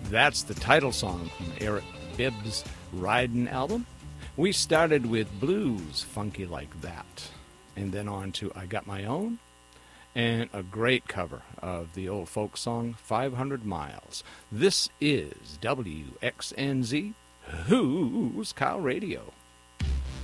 That's the title song from Eric Bibb's Ridin' album. We started with Blues, Funky Like That, and then on to I Got My Own, and a great cover of the old folk song 500 Miles. This is WXNZ Who's Cow Radio.